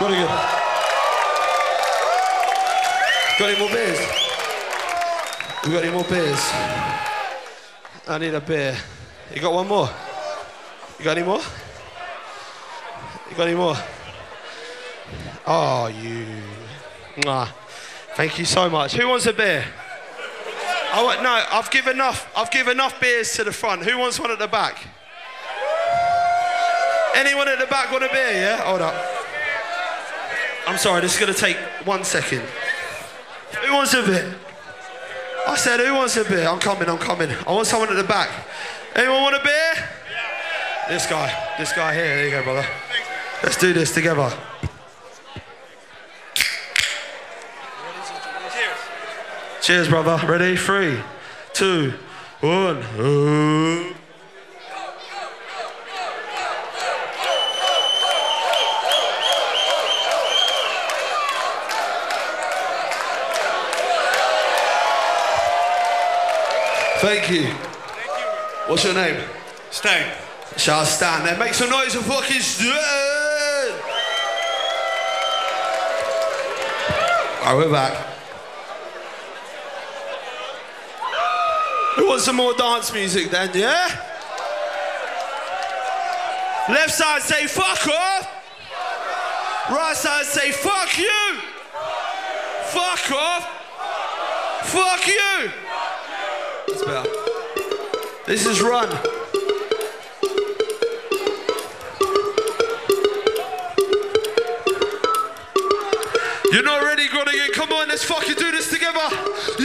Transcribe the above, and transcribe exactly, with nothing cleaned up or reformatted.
Gotta get. Got any more beers? We got any more beers? I need a beer. You got one more? You got any more? You got any more? Oh, you. Mwah. Thank you so much. Who wants a beer? I want, no, I've given enough. I've given enough beers to the front. Who wants one at the back? Anyone at the back want a beer? Yeah. Hold up. I'm sorry. This is gonna take one second. Who wants a beer? I said, who wants a beer? I'm coming. I'm coming. I want someone at the back. Anyone want a beer? Yeah. This guy. This guy here. There you go, brother. Let's do this together. Cheers, brother. Ready? Three, two, one. Ooh. Thank you. Thank you. What's your name? Stan. Shall I stand there? Make some noise for fucking Stan. Alright, we're back. Who wants some more dance music then, yeah? Left side say fuck off. Right side say fuck you. Fuck off. Fuck you. That's better. This is Run. You're not ready, Groningen? Come on, let's fucking do this together.